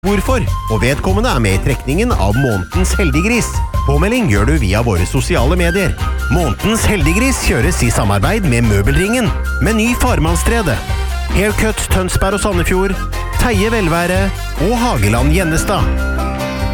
hvorfor, og vedkommende med i trekningen av månedens heldiggris. Påmelding gjør du via våre sosiale medier. Månedens heldiggris kjøres i samarbeid med Møbelringen, Meny Farmannstredet, Haircut Tønsberg og Sandefjord, Teie Velvære og Hageland Gjennestad.